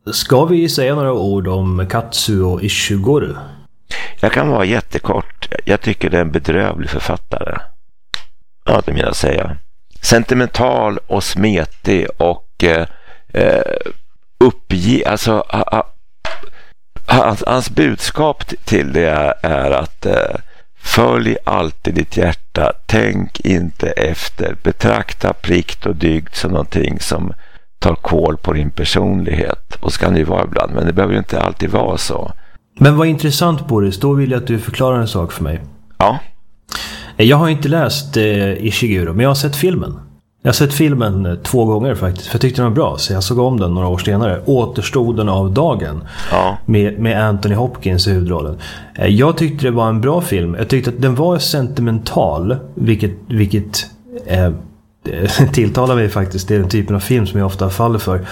Ska vi säga några ord om Kazuo Ishiguro? Jag kan vara jättekort. Jag tycker det är en bedrövlig författare. Ja, det vill jag säga. Sentimental och smetig och alltså hans budskap till det är att följ alltid ditt hjärta, tänk inte efter, betrakta plikt och dygd som någonting som tar kål på din personlighet, och ska det ju vara ibland, men det behöver ju inte alltid vara så. Men vad intressant, Boris, då vill jag att du förklarar en sak för mig. Ja. Jag har inte läst Ishiguro, men jag har sett filmen. Jag har sett filmen 2 gånger faktiskt, för jag tyckte den var bra, så jag såg om den några år senare. Återstoden av dagen, ja. med Anthony Hopkins i huvudrollen. Jag tyckte det var en bra film. Jag tyckte att den var sentimental, vilket tilltalar mig faktiskt. Det är den typen av film som jag ofta faller för.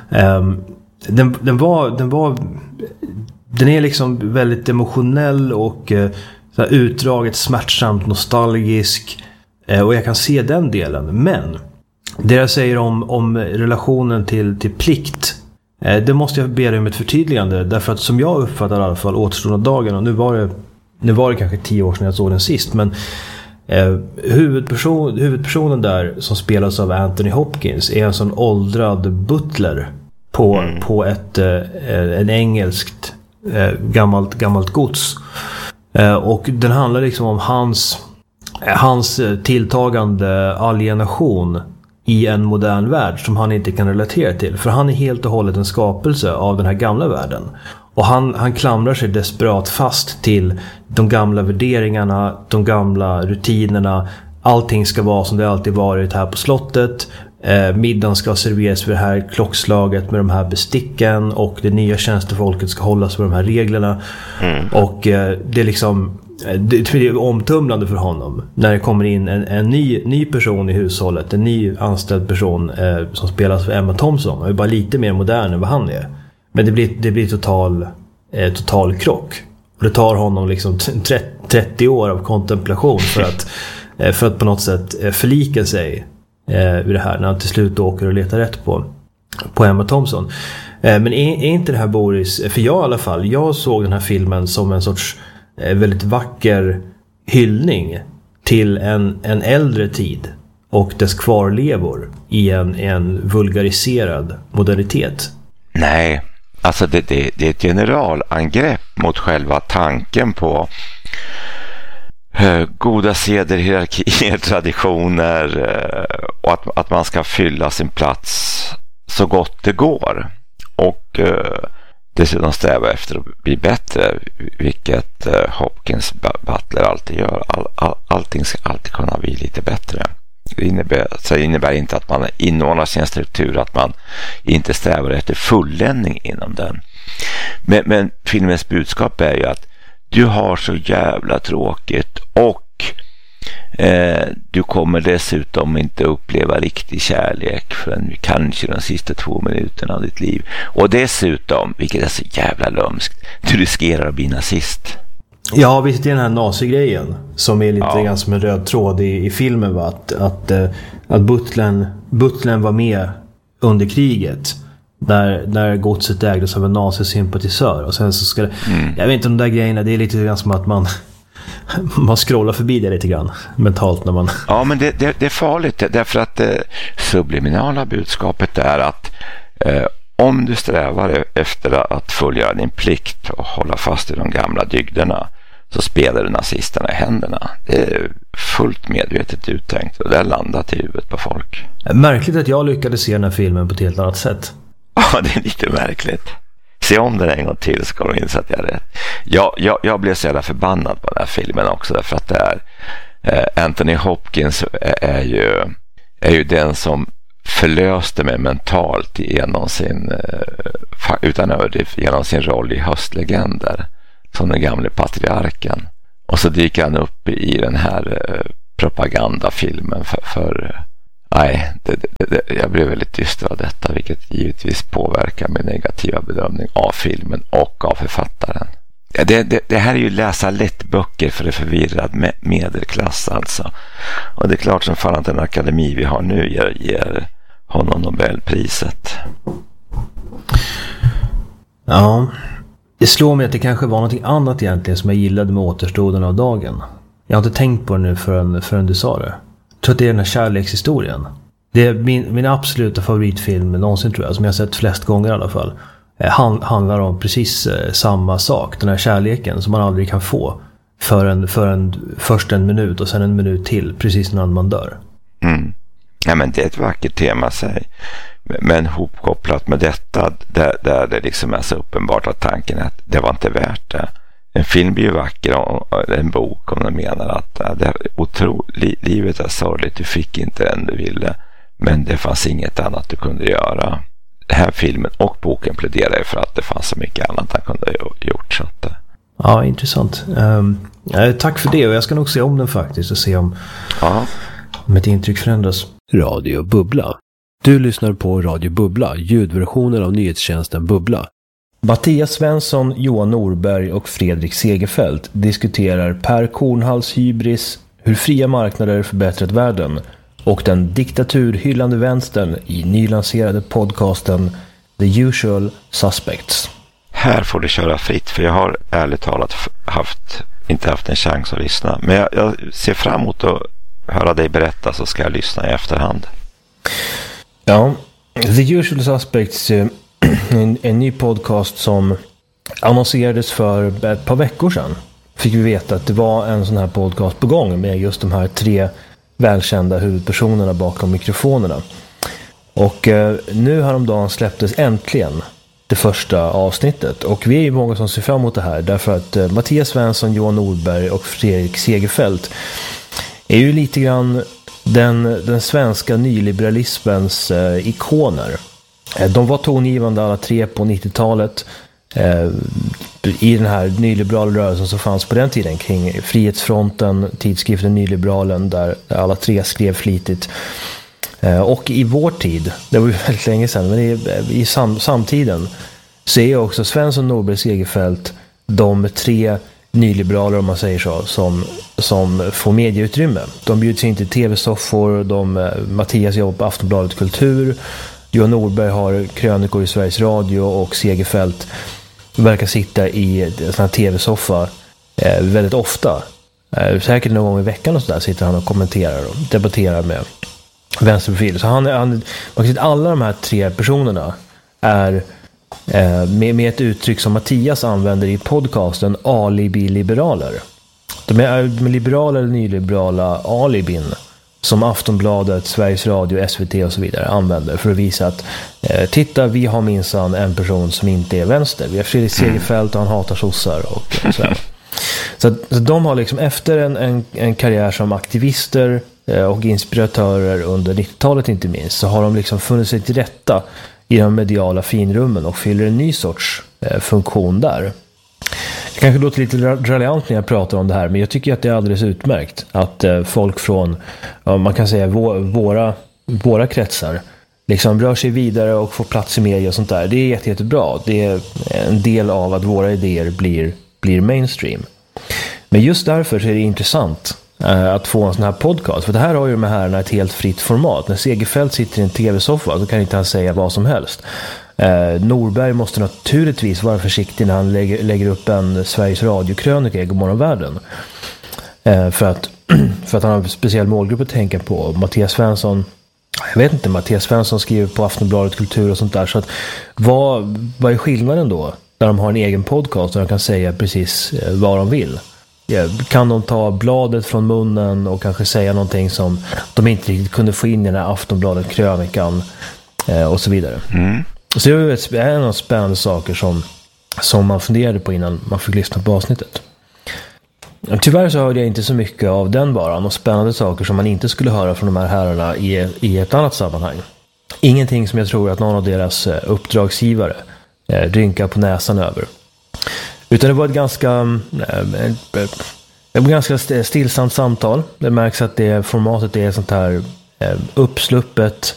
Den är liksom väldigt emotionell och så här utdraget, smärtsamt, nostalgisk. Och jag kan se den delen. Men det jag säger om relationen till plikt, det måste jag be dig om ett förtydligande. Därför att som jag uppfattar i alla fall återstående av dagen, och nu var det kanske 10 år sedan jag såg den sist, men huvudpersonen där som spelas av Anthony Hopkins är en sån åldrad butler på en engelskt gammalt gods. Och den handlar liksom om hans tilltagande alienation i en modern värld som han inte kan relatera till. För han är helt och hållet en skapelse av den här gamla världen. Och han klamrar sig desperat fast till de gamla värderingarna, de gamla rutinerna. Allting ska vara som det alltid varit här på slottet. Middagen ska serveras för det här klockslaget med de här besticken, och det nya tjänstefolket ska hållas med de här reglerna. Och det är liksom det är omtumlande för honom när det kommer in en ny person i hushållet, en ny anställd person som spelas av Emma Thompson, och är bara lite mer modern än vad han är. Men det blir total krock. Och det tar honom liksom 30 år av kontemplation för att på något sätt förlika sig vid det här, när han till slut åker och letar rätt på Emma Thompson. Men är inte det här, Boris, för jag i alla fall, jag såg den här filmen som en sorts väldigt vacker hyllning till en äldre tid och dess kvarlevor i en vulgariserad modernitet. Nej, alltså det är ett generalangrepp mot själva tanken på goda seder, hierarkier, traditioner, och att man ska fylla sin plats så gott det går, och dessutom sträva efter att bli bättre, vilket Hopkins Butler alltid gör. Allting ska alltid kunna bli lite bättre. Det innebär inte att man inordnar sin struktur, att man inte strävar efter fulländning inom den. Men filmens budskap är ju att du har så jävla tråkigt, och du kommer dessutom inte uppleva riktig kärlek förrän kanske de sista 2 minuterna av ditt liv. Och dessutom, vilket är så jävla lömskt, du riskerar att bli nazist. Ja, visst är den här nazi-grejen som är lite grann som en röd tråd i filmen, va? Att butlern var med under kriget när godset ägdes av en nazisympatisör, och sen så ska det, jag vet inte, de där grejerna, det är lite grann som att man scrollar förbi det lite grann mentalt när man... Ja, men det är farligt, därför att det subliminala budskapet är att om du strävar efter att följa din plikt och hålla fast i de gamla dygderna, så spelar du nazisterna i händerna. Det är fullt medvetet uttänkt, och det har landat i huvudet på folk. Märkligt att jag lyckades se den här filmen på ett helt annat sätt. Ja, det är lite märkligt. Se om den en gång till så kommer du inse att jag är rätt. Jag blev så jävla förbannad på den här filmen också, därför att det är Anthony Hopkins är ju den som förlöste mig mentalt genom utan överdrift, genom sin roll i Höstlegender som den gamle patriarken. Och så dyker han upp i den här propagandafilmen nej, jag blev väldigt dyster av detta, vilket givetvis påverkar min negativa bedömning av filmen och av författaren. Det här är ju läsa lättböcker för det förvirrad medelklass alltså. Och det är klart som fan att den akademi vi har nu ger honom Nobelpriset. Ja, det slår mig att det kanske var något annat egentligen som jag gillade med Återstoden av dagen. Jag har inte tänkt på det nu förrän du sa det. Jag tror att det är den här kärlekshistorien. Det är min absoluta favoritfilm någonsin, tror jag, som jag har sett flest gånger i alla fall. Handlar om precis samma sak. Den här kärleken som man aldrig kan få förrän först en minut och sen en minut till, precis innan man dör. Mm. Ja, men det är ett vackert tema sig. Men hopkopplat med detta, där det liksom är så uppenbart att tanken är att det var inte värt det. En film blir ju vacker, en bok, om den menar att livet är sorgligt, du fick inte den du ville, men det fanns inget annat du kunde göra. Den här filmen och boken pläderar ju för att det fanns så mycket annat han kunde ha gjort. Så att, ja, intressant. Tack för det, och jag ska nog se om den faktiskt och se om ett intryck förändras. Radio Bubbla. Du lyssnar på Radio Bubbla, ljudversionen av nyhetstjänsten Bubbla. Mattias Svensson, Johan Norberg och Fredrik Segerfeldt diskuterar Per Kornhalls hybris, hur fria marknader förbättrat världen och den diktaturhyllande vänstern i nylanserade podcasten The Usual Suspects. Här får du köra fritt, för jag har ärligt talat inte haft en chans att lyssna. Men jag ser fram emot att höra dig berätta, så ska jag lyssna i efterhand. Ja, The Usual Suspects är en ny podcast som annonserades för ett par veckor sedan. Fick vi veta att det var en sån här podcast på gång med just de här 3 välkända huvudpersonerna bakom mikrofonerna. Och nu häromdagen släpptes äntligen det första avsnittet. Och vi är ju många som ser fram emot det här, därför att Mattias Svensson, Johan Norberg och Fredrik Segerfeldt är ju lite grann den svenska nyliberalismens ikoner. De var tongivande alla 3 på 90-talet i den här nyliberala rörelsen som fanns på den tiden kring Frihetsfronten, tidskriften Nyliberalen, där alla 3 skrev flitigt. Och i vår tid, det var ju väldigt länge sedan, men i samtiden så är också Svensson, Norberg, Segerfeldt de 3 nyliberaler, om man säger så, som får medieutrymme. De bjuds in till tv-soffor, Mattias jobbar på Aftonbladet Kultur, Johan Norberg har krönikor i Sveriges Radio och Segerfeldt verkar sitta i en sån här tv-soffa väldigt ofta. Säkert någon gång i veckan och så där sitter han och kommenterar och debatterar med vänsterprofil. Så man kan säga att alla de här 3 personerna är med ett uttryck som Mattias använder i podcasten alibi-liberaler. De är liberaler eller nyliberala alibin som Aftonbladet, Sveriges Radio, SVT och så vidare använder för att visa att titta, vi har minsann en person som inte är vänster. Vi har Fredrik Segerfeldt och han hatar sossar och sådär. Så de har liksom efter en karriär som aktivister och inspiratörer under 90-talet inte minst, så har de liksom funnit sig till rätta i de mediala finrummen och fyller en ny sorts funktion där. Det kanske låter lite raljant när jag pratar om det här, men jag tycker att det är alldeles utmärkt att folk från, man kan säga våra kretsar liksom rör sig vidare och får plats i media och sånt där. Det är jättebra. Det är en del av att våra idéer blir mainstream. Men just därför så är det intressant att få en sån här podcast. För det här har ju de här ett helt fritt format. När Segerfeldt sitter i en tv-soffa så kan inte han säga vad som helst. Norberg måste naturligtvis vara försiktig när han lägger upp en Sveriges Radio-krönika i Godmorgon Världen. För att han har en speciell målgrupp att tänka på. Mattias Svensson skriver på Aftonbladet Kultur och sånt där. Så att, vad är skillnaden då? När de har en egen podcast och de kan säga precis vad de vill. Kan de ta bladet från munnen och kanske säga någonting som de inte riktigt kunde få in i den här Aftonbladet-krönikan och så vidare. Så det är några spännande saker som man funderade på innan man fick lyssna på avsnittet. Tyvärr så hörde jag inte så mycket av den varan och spännande saker som man inte skulle höra från de här herrarna i ett annat sammanhang. Ingenting som jag tror att någon av deras uppdragsgivare rynkar på näsan över. Utan det var ett ganska stillsamt samtal. Det märks att formatet är sånt här uppsluppet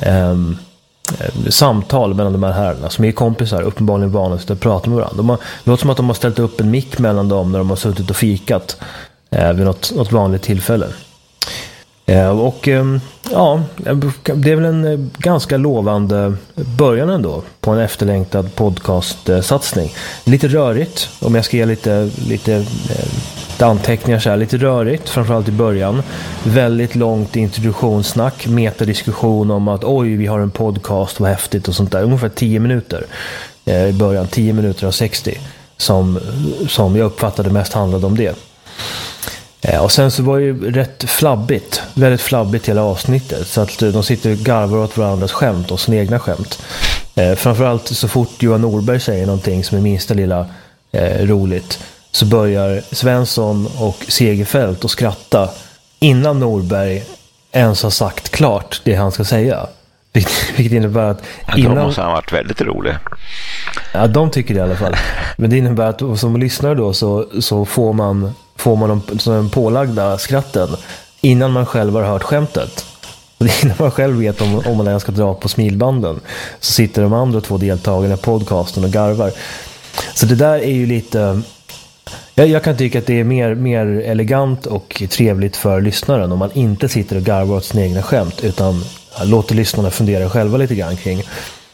samtal mellan de här herrarna som är kompisar, uppenbarligen vana att prata med varandra. Det låter som att de har ställt upp en mick mellan dem när de har suttit och fikat vid något vanligt tillfälle. Och ja, det är väl en ganska lovande början ändå på en efterlängtad podcastsatsning. Lite rörigt, om jag ska ge lite anteckningar så här, lite rörigt framförallt i början. Väldigt långt introduktionssnack, metadiskussion om att oj, vi har en podcast, vad häftigt och sånt där. Ungefär 10 minuter i början, 10 minuter av 60 som jag uppfattade mest handlade om det. Och sen så var det ju väldigt flabbigt hela avsnittet, så att de sitter och garvar åt varandras skämt och sina egna skämt. Framförallt så fort Johan Norberg säger någonting som är minsta lilla roligt, så börjar Svensson och Segerfeldt att skratta innan Norberg ens har sagt klart det han ska säga. Vilket innebär att innan... De måste ha varit väldigt rolig. Ja, de tycker det i alla fall. Men det innebär att som lyssnare då så får man de pålagda skratten innan man själv har hört skämtet. Och innan man själv vet om man ens ska dra på smilbanden, så sitter de andra 2 deltagarna i podcasten och garvar. Så det där är ju lite... Jag kan tycka att det är mer elegant och trevligt för lyssnaren om man inte sitter och garvar åt sina egna skämt, utan låter lyssnarna fundera själva lite grann kring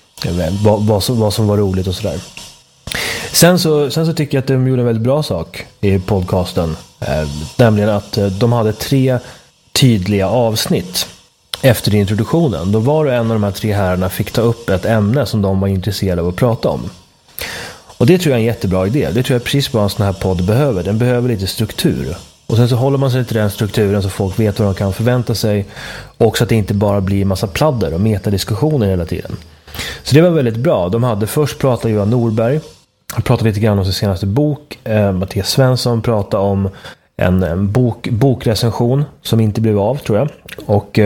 vad som var roligt och sådär. Sen så tycker jag att de gjorde en väldigt bra sak i podcasten. Nämligen att de hade 3 tydliga avsnitt efter introduktionen. Då var det en av de här 3 herrarna fick ta upp ett ämne som de var intresserade av att prata om. Och det tror jag är en jättebra idé. Det tror jag precis vad en sån här podd behöver. Den behöver lite struktur. Och sen så håller man sig till den strukturen så folk vet vad de kan förvänta sig. Och så att det inte bara blir massa pladder och metadiskussioner hela tiden. Så det var väldigt bra. De hade först pratat Johan Norberg. Han pratade lite grann om sin senaste bok. Mattias Svensson pratade om en bokrecension som inte blev av, tror jag. Och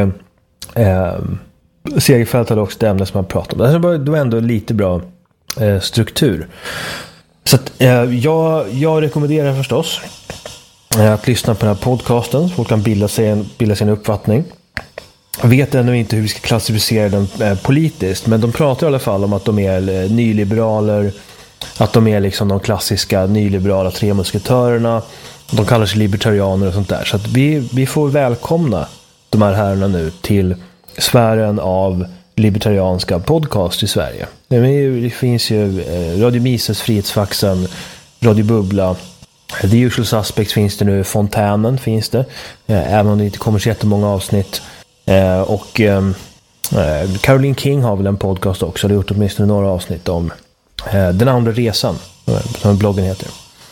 Segerfeldt hade också ett ämne som han pratade om. Det var ändå lite bra struktur. Så att, jag rekommenderar förstås att lyssna på den här podcasten så folk kan bilda sig en uppfattning. Jag vet ännu inte hur vi ska klassificera den politiskt, men de pratar i alla fall om att de är nyliberaler, att de är liksom de klassiska nyliberala 3 musketörerna. De kallar sig libertarianer och sånt där. Så att vi får välkomna de här herrarna nu till sfären av libertarianska podcast i Sverige. Det finns ju Radio Mises, Frihetsfaxen, Radio Bubbla, The Usual Suspects finns det nu, Fontänen finns det, även om det inte kommer så jättemånga avsnitt. Och Caroline King har väl en podcast också, det har gjort åtminstone några avsnitt om Den andra resan, som bloggen heter.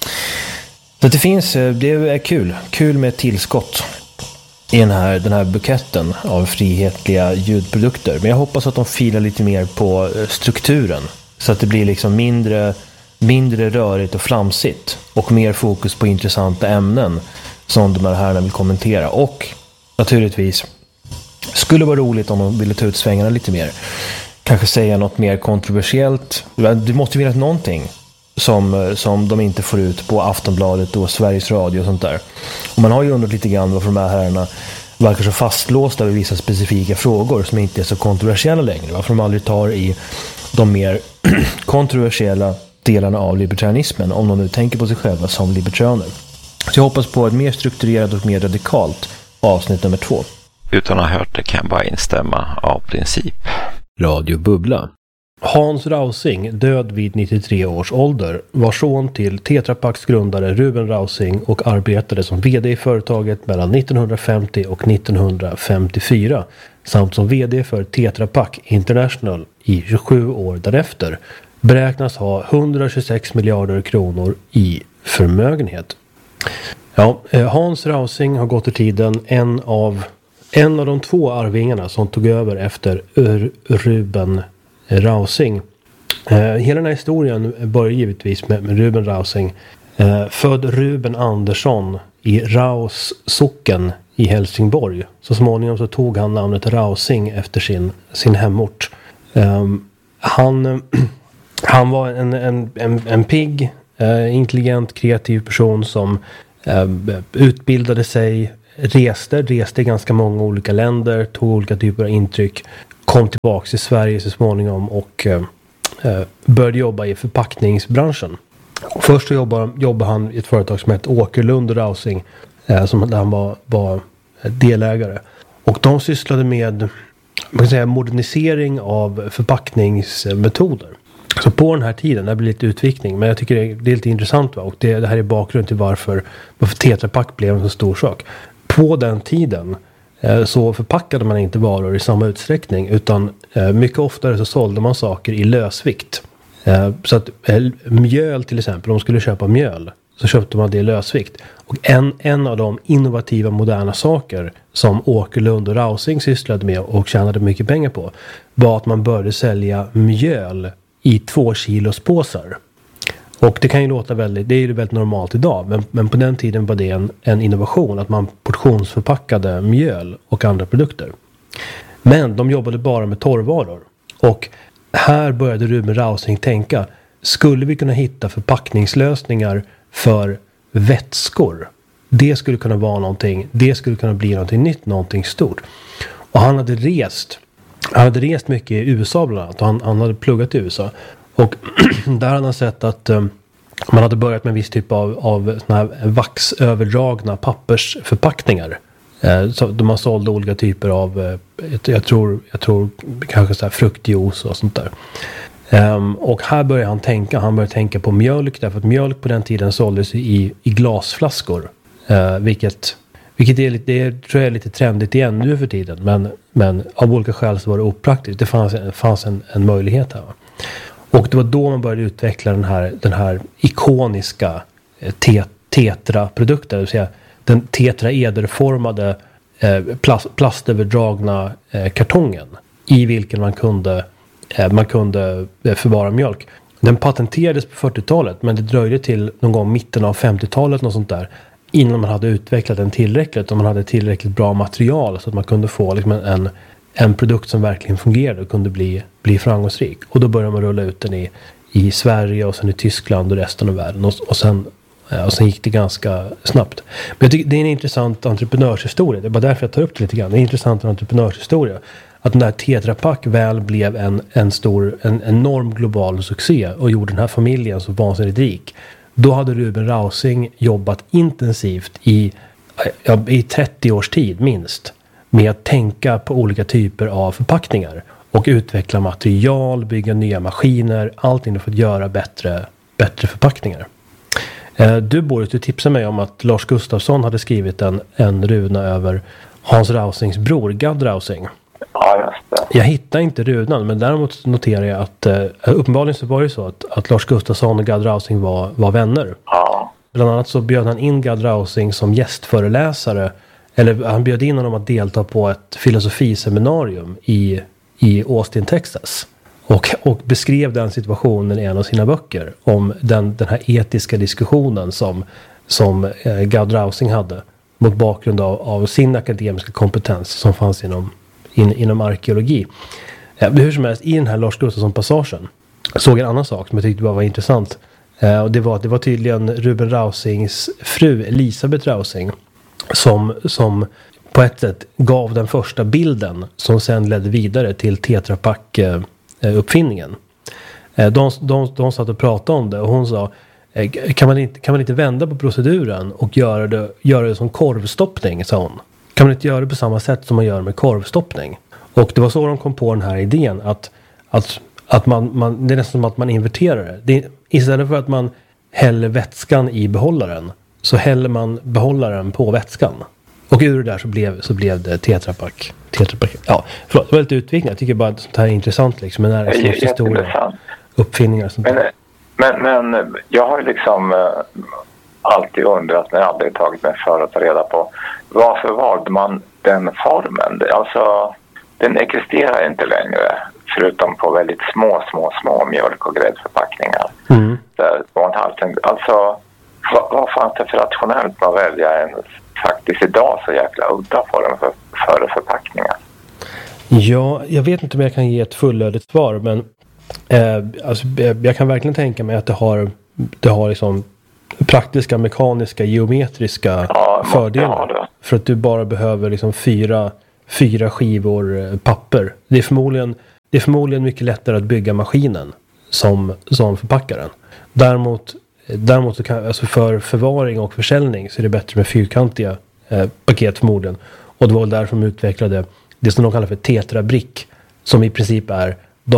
Så det finns, det är kul med ett tillskott i den här buketten av frihetliga ljudprodukter. Men jag hoppas att de filar lite mer på strukturen, så att det blir liksom mindre rörigt och flamsigt och mer fokus på intressanta ämnen som de här vill kommentera. Och naturligtvis skulle vara roligt om de ville ta ut svängarna lite mer. Kanske säga något mer kontroversiellt. Det måste finnas någonting som de inte får ut på Aftonbladet och Sveriges Radio och sånt där. Och man har ju undrat lite grann varför de här herrarna verkar så fastlåsta vid vissa specifika frågor som inte är så kontroversiella längre. Varför de aldrig tar i de mer kontroversiella delarna av libertarianismen, om de nu tänker på sig själva som libertarianer. Så jag hoppas på ett mer strukturerat och mer radikalt avsnitt nummer 2. Utan att ha hört det kan jag bara instämma av princip. Radio Bubbla. Hans Rausing, död vid 93 års ålder, var son till Tetra Paks grundare Ruben Rausing och arbetade som vd i företaget mellan 1950 och 1954 samt som vd för Tetra Pak International i 27 år därefter. Beräknas ha 126 miljarder kronor i förmögenhet. Ja, Hans Rausing har gått i tiden en av de 2 arvingarna som tog över efter Ruben Rausing. Hela den här historien börjar givetvis med Ruben Rausing. Född Ruben Andersson i Raus socken i Helsingborg. Så småningom så tog han namnet Rausing efter sin hemort. Han var en pigg, intelligent, kreativ person som utbildade sig, reste ganska många olika länder, tog olika typer av intryck, kom tillbaka till Sverige så småningom och började jobba i förpackningsbranschen. Först så jobbade han i ett företag som heter Åkerlund och Rausing, där han var delägare. Och de sysslade med, man kan säga, modernisering av förpackningsmetoder. Så på den här tiden, det blir lite utvikning, men jag tycker det är lite intressant, va? Och det här är bakgrunden till varför Tetra Pak blev en så stor sak. På den tiden så förpackade man inte varor i samma utsträckning, utan mycket oftare så sålde man saker i lösvikt. Så att mjöl till exempel, om man skulle köpa mjöl så köpte man det i lösvikt. Och en av de innovativa moderna saker som Åkerlund och Rausing sysslade med och tjänade mycket pengar på var att man började sälja mjöl i 2 kilos påsar. Och det kan ju låta det är ju väldigt normalt idag, men på den tiden var det en innovation att man portionsförpackade mjöl och andra produkter. Men de jobbade bara med torrvaror. Och här började Ruben Rausing tänka, skulle vi kunna hitta förpackningslösningar för vätskor? Det skulle kunna vara någonting, det skulle kunna bli någonting nytt, någonting stort. Och han hade rest mycket i USA bland annat, och han hade pluggat i USA. Och där hade han sett att man hade börjat med en viss typ av såna här vaxöverdragna pappersförpackningar. Så man sålde olika typer av, jag tror kanske så här fruktjuice och sånt där. Och här började han började tänka på mjölk, därför att mjölk på den tiden såldes i glasflaskor. Vilket är lite, det tror jag är lite trendigt igen nu för tiden, men av olika skäl så var det opraktiskt. Det fanns en möjlighet här. Och det var då man började utveckla den här ikoniska Tetra-produkten, det vill säga den tetraederformade plastöverdragna kartongen i vilken man kunde förvara mjölk. Den patenterades på 40-talet, men det dröjde till någon gång mitten av 50-talet och sånt där innan man hade utvecklat den tillräckligt och man hade tillräckligt bra material så att man kunde få liksom en produkt som verkligen fungerade och kunde bli framgångsrik. Och då började man rulla ut den i Sverige och sen i Tyskland och resten av världen och sen gick det ganska snabbt. Men jag tycker det är en intressant entreprenörshistoria. Det är bara därför jag tar upp det lite grann. Det är en intressant entreprenörshistoria. Att den där Tetra Pak väl blev en enorm global succé och gjorde den här familjen så vansinnigt rik. Då hade Ruben Rausing jobbat intensivt i 30 års tid minst med att tänka på olika typer av förpackningar och utveckla material, bygga nya maskiner, allting för att göra bättre förpackningar. Du tipsade mig om att Lars Gustafsson hade skrivit en runa över Hans Rausings bror, Gad Rausing. Ja, just det. Jag hittar inte runan, men däremot noterar jag att uppenbarligen så var det så att Lars Gustafsson och Gad Rausing var vänner. Ja. Bland annat så bjöd han in Gad Rausing som gästföreläsare, eller han bjöd in honom att delta på ett filosofiseminarium i Austin, Texas. Och beskrev den situationen i en av sina böcker om den här etiska diskussionen som Gad Rausing hade mot bakgrund av sin akademiska kompetens som fanns inom arkeologi. Hur som helst, i den här Lars Gustafsson-passagen såg en annan sak som jag tyckte var intressant. Och det var tydligen Ruben Rausings fru Elisabeth Rausing som på ett sätt gav den första bilden som sen ledde vidare till Tetra Pak uppfinningen. De satt och pratade om det och hon sa, kan man inte vända på proceduren och göra det som korvstoppning, sa hon. Kan man inte göra det på samma sätt som man gör med korvstoppning? Och det var så de kom på den här idén att man det är nästan som att man inverterar det. Istället för att man häller vätskan i behållaren så häller man behållaren på vätskan. Och ur det där så blev det Tetra Pak. Ja, förlåt, det var lite utvikning. Jag tycker bara att sånt här är intressant liksom. Men det är historia, uppfinningar och sånt där. Men jag har ju liksom alltid undrat, men aldrig tagit mig för att ta reda på varför valde man den formen? Alltså, den existerar inte längre förutom på väldigt små mjölk- och gräddförpackningar. Mm. Alltså, vad fanns det för rationellt med att välja en faktiskt idag så jäkla udda form för förpackningar? Ja, jag vet inte om jag kan ge ett fullödigt svar, men alltså, jag kan verkligen tänka mig att det har liksom praktiska, mekaniska, geometriska fördelar. För att du bara behöver liksom fyra skivor papper. Det är förmodligen mycket lättare att bygga maskinen som förpackaren. Däremot så kan, alltså för förvaring och försäljning så är det bättre med fyrkantiga paket förmodligen. Och det var väl där som utvecklade det som de kallar för Tetra Brick, som i princip är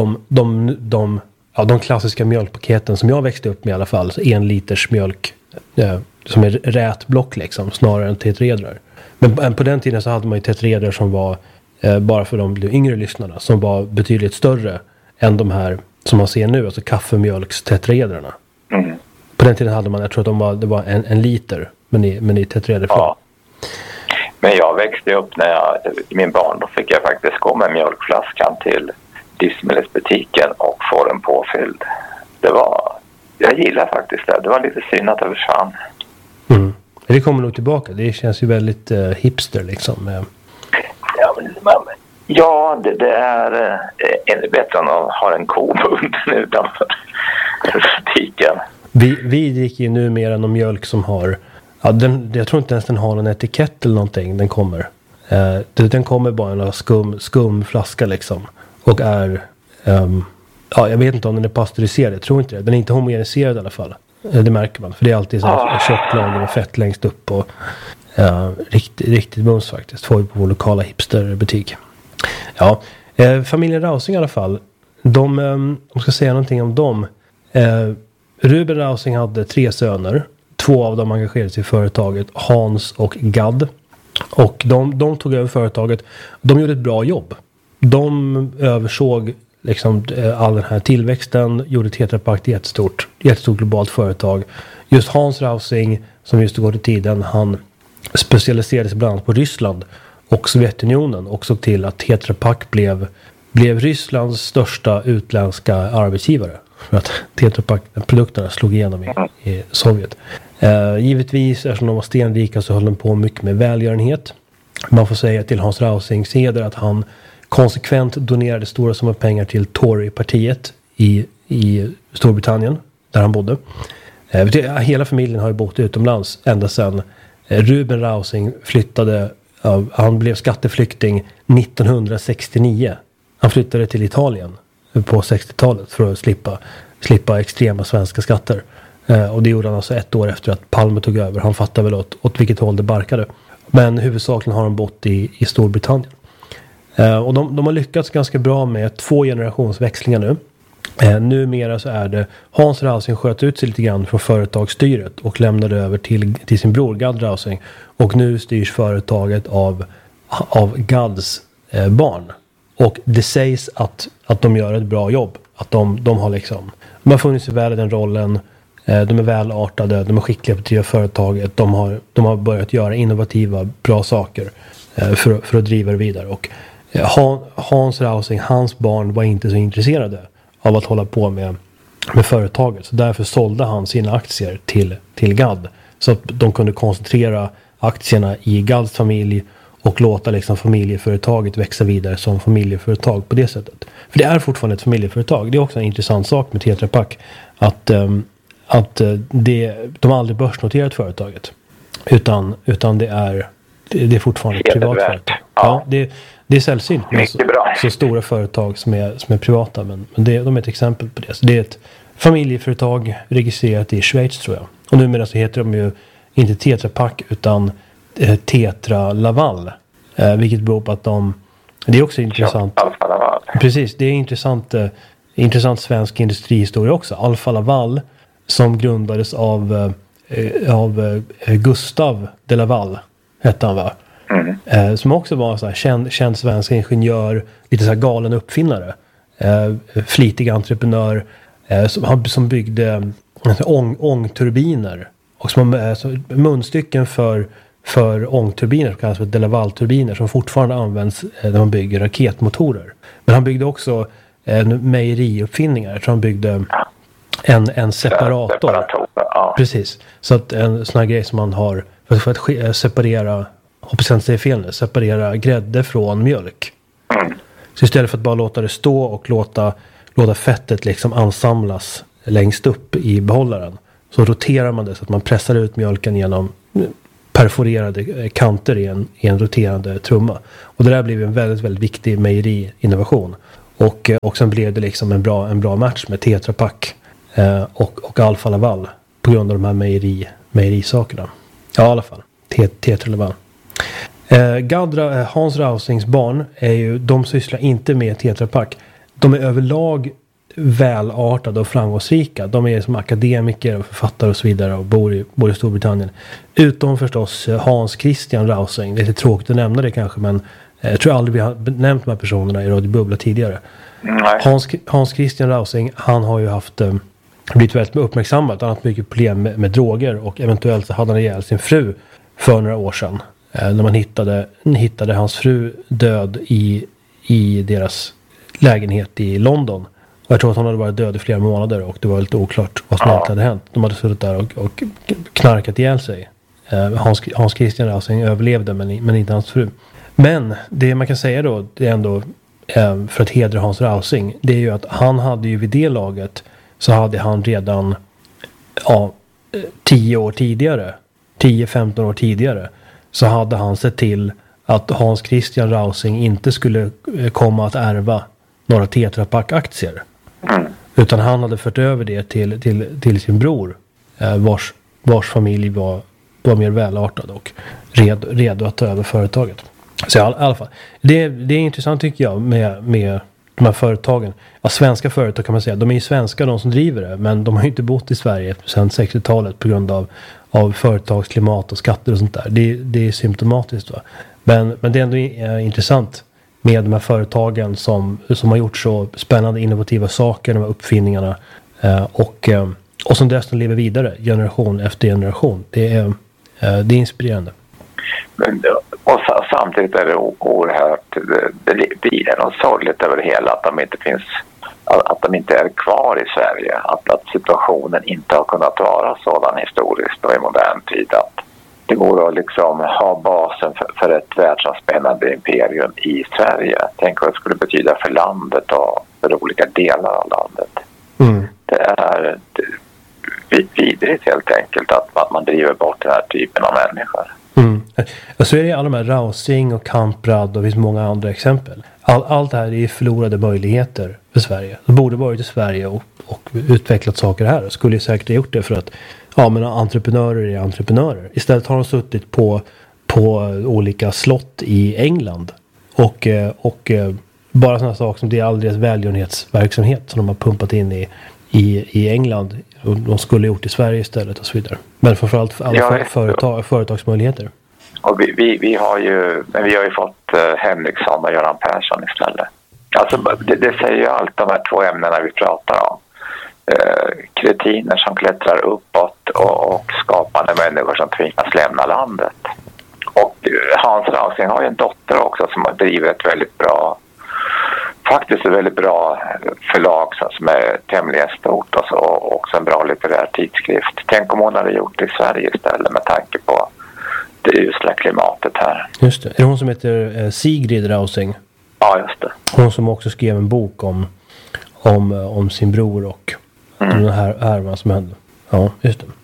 de klassiska mjölkpaketen som jag växte upp med i alla fall. Så 1 liters mjölk som är rätblock liksom, snarare än tetraedrar. Men på den tiden så hade man ju tetraedrar som var, bara för de yngre lyssnarna, som var betydligt större än de här som man ser nu, alltså kaffemjölkstetraedrarna. Mm. På den tiden hade man, jag tror att det var en liter, men i tetraederform. Ja. Men jag växte upp i min barn, då fick jag faktiskt gå med mjölkflaskan till livsmedelsbutiken och få den påfylld. Jag gillar faktiskt det. Det var lite synd att det försvann. Mm. Det kommer nog tillbaka. Det känns ju väldigt hipster liksom. Det är ännu bättre än att ha en ko bunden utanför butiken. Vi dricker ju numera någon mjölk som har... Ja, jag tror inte ens den har någon etikett eller någonting. Den kommer. Den kommer bara en skum flaska liksom. Och är... jag vet inte om den är pasteuriserad. Jag tror inte det. Den är inte homogeniserad i alla fall. Det märker man. För det är alltid så här tjocklager med fett längst upp. Och riktigt mums faktiskt. Får vi på vår lokala hipsterbutik. Ja. Familjen Rausing i alla fall. De ska säga någonting om dem. Ruben Rausing hade 3 söner. 2 av dem engagerade sig i företaget, Hans och Gad. Och de tog över företaget. De gjorde ett bra jobb. De översåg liksom all den här tillväxten, gjorde Tetra Pak till jättestort globalt företag. Just Hans Rausing, som just går till tiden, han specialiserade sig bland annat på Ryssland och Sovjetunionen och såg till att Tetra Pak blev Rysslands största utländska arbetsgivare. För att Tetra Pak-produkterna slog igenom i Sovjet. Givetvis, eftersom de var stenrika, så höll de på mycket med välgörenhet. Man får säga till Hans Rausings heder att han konsekvent donerade stora summor pengar till Tory-partiet i Storbritannien, där han bodde. Hela familjen har ju bott utomlands ända sedan Ruben Rausing flyttade. Han blev skatteflykting 1969. Han flyttade till Italien på 60-talet för att slippa extrema svenska skatter. Och det gjorde han alltså 1 år efter att Palme tog över. Han fattade väl åt vilket håll det barkade. Men huvudsakligen har han bott i Storbritannien. Och de har lyckats ganska bra med 2 generationsväxlingar nu. Numera så är det Hans Rausing sköt ut sig lite grann från företagsstyret och lämnade över till sin bror Gad Rausing. Och nu styrs företaget av Gads barn. Och det sägs att de gör ett bra jobb. Att de har funnit sig väl i den rollen. De är välartade, de är skickliga på att driva företaget. De har börjat göra innovativa, bra saker för att driva det vidare. Och Hans Rausing, hans barn, var inte så intresserade av att hålla på med företaget. Så därför sålde han sina aktier till Gad. Så att de kunde koncentrera aktierna i Gads familj och låta liksom familjeföretaget växa vidare som familjeföretag på det sättet. För det är fortfarande ett familjeföretag. Det är också en intressant sak med Tetra Pak. Att de har aldrig börsnoterat företaget. Utan det är fortfarande ett privat företag. Ja, det är sällsynt med så stora företag som är privata. Men de är ett exempel på det. Så det är ett familjeföretag registrerat i Schweiz, tror jag. Och numera så heter de ju inte Tetra Pak utan Tetra Laval. Vilket beror på att det är också intressant. Alfa Laval. Precis, det är intressant svensk industrihistoria också. Alfa Laval, som grundades av Gustav de Laval, hette han, va? Mm. Som också var så här känd svensk ingenjör, lite så här galen uppfinnare, flitig entreprenör, som byggde ångturbiner och munstycken för ångturbiner som kallas för de Laval-turbiner, som fortfarande används när man bygger raketmotorer. Men han byggde också mejeriuppfinningar. Jag tror han byggde en separator. Ja. Precis. Så att en sån här grej som man har för att separera, hoppas jag inte säger fel nu, separera grädde från mjölk. Mm. Så istället för att bara låta det stå och låta fettet liksom ansamlas längst upp i behållaren, så roterar man det så att man pressar ut mjölken genom perforerade kanter i en roterande trumma. Och det där blev en väldigt, väldigt viktig mejeriinnovation. Och sen blev det liksom en bra match med Tetra Pak och Alfa Laval på grund av de här mejerisakerna. Ja, i alla fall. Tetra Laval. Hans Rausings barn de sysslar inte med Tetra Pak. De är överlag välartade och framgångsrika. De är som akademiker och författare och så vidare och bor i Storbritannien. Utom förstås Hans Christian Rausing. Det är lite tråkigt att nämna det kanske, men jag tror aldrig vi har nämnt de här personerna i Radio Bubbla tidigare. Hans Christian Rausing, han har ju blivit väldigt uppmärksammad. Han har haft mycket problem med droger och eventuellt så hade han ihjäl sin fru för några år sedan. När man hittade hans fru död i deras lägenhet i London. Och jag tror att han hade varit död i flera månader och det var lite oklart vad som egentligen hade hänt. De hade suttit där och knarkat ihjäl sig. Hans Christian Rausing överlevde men inte hans fru. Men det man kan säga då, det är ändå för att hedra Hans Rausing, det är ju att han hade ju vid det laget så hade han redan 10-15 år tidigare så hade han sett till att Hans Christian Rausing inte skulle komma att ärva några Tetra Pak-aktier. Utan han hade fört över det till sin bror vars familj var mer välartad och redo att ta över företaget. Så i alla fall, det är intressant tycker jag med de här företagen. Ja, svenska företag kan man säga, de är ju svenska de som driver det, men de har ju inte bott i Sverige sedan 60-talet på grund av företagsklimat och skatter och sånt där. Det är symptomatiskt, va? Men det är ändå intressant med de här företagen som har gjort så spännande innovativa saker, de här uppfinningarna och som dessutom lever vidare generation efter generation. Det är inspirerande. Och samtidigt är det oerhört, det blir något sorgligt över det hela att de inte är kvar i Sverige, att situationen inte har kunnat vara sådan historiskt och i modern tid att det går att liksom ha basen för ett världsomspännande imperium i Sverige. Tänk vad det skulle betyda för landet och för olika delar av landet. Det är vidrigt helt enkelt att man driver bort den här typen av människor. Så är det alla de här Rausing och Kamprad och det finns många andra exempel. Allt det här är förlorade möjligheter för Sverige. De borde varit i Sverige och utvecklat saker här. Skulle ju säkert ha gjort det för att men entreprenörer är entreprenörer. Istället har de suttit på olika slott i England och bara sådana saker som det är alldeles välgörenhetsverksamhet som de har pumpat in i England och de skulle ha gjort i Sverige istället och så vidare. Men framförallt alla företagsmöjligheter. Och vi har ju fått Henriksson och Göran Persson istället. Alltså det säger ju allt de här två ämnena vi pratar om. Kretiner som klättrar uppåt och skapande människor som tvingas lämna landet. Och Hans Rausing har ju en dotter också som har drivit ett väldigt bra förlag som är tämligen stort och också en bra litterär tidskrift. Tänk om hon hade gjort det i Sverige istället med tanke på det usla klimatet här. Just det. Är det hon som heter Sigrid Rausing? Ja, just det. Hon som också skrev en bok om sin bror och den här härvan som hände. Ja, just det.